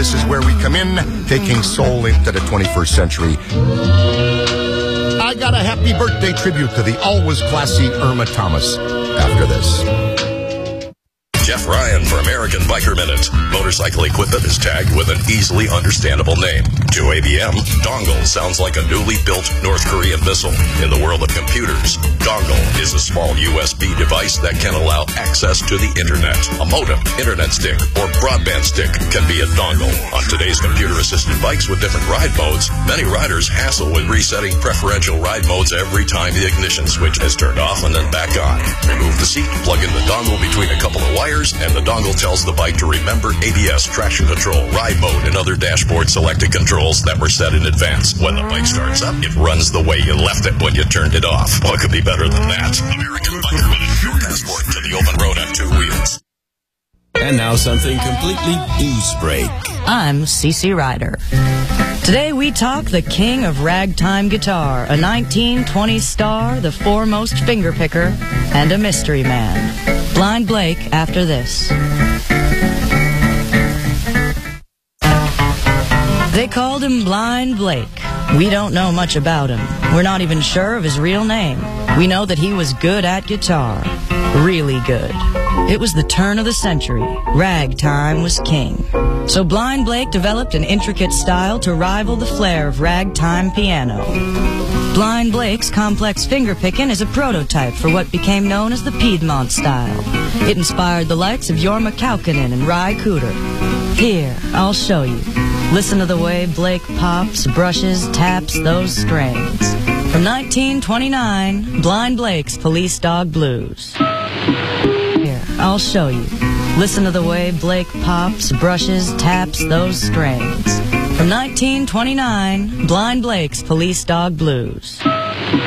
This is where we come in, taking soul into the 21st century. I got a happy birthday tribute to the always classy Irma Thomas after this. Jeff Ryan for American Biker Minute. Motorcycle equipment is tagged with an easily understandable name. To ABM, dongle sounds like a newly built North Korean missile. In the world of computers, dongle is a small USB device that can allow access to the internet. A modem, internet stick, or broadband stick can be a dongle. On today's computer-assisted bikes with different ride modes, many riders hassle with resetting preferential ride modes every time the ignition switch is turned off and then back on. Remove the seat, plug in the dongle between a couple of wires, and the dongle tells the bike to remember ABS, traction control, ride mode, and other dashboard selected controls that were set in advance. When the bike starts up, it runs the way you left it when you turned it off. What could be better than that? American Biker Minute, your passport to the open road on two wheels. And now something completely news break. I'm CC Ryder. Today we talk the king of ragtime guitar, a 1920s star, the foremost finger picker, and a mystery man. Blind Blake after this. They called him Blind Blake. We don't know much about him. We're not even sure of his real name. We know that he was good at guitar. Really good. It was the turn of the century. Ragtime was king. So Blind Blake developed an intricate style to rival the flair of ragtime piano. Blind Blake's complex finger-picking is a prototype for what became known as the Piedmont style. It inspired the likes of Jorma Kaukonen and Ry Cooder. Here, I'll show you. Listen to the way Blake pops, brushes, taps those strings. From 1929, Blind Blake's Police Dog Blues. Here, I'll show you. Listen to the way Blake pops, brushes, taps those strings. From 1929, Blind Blake's Police Dog Blues.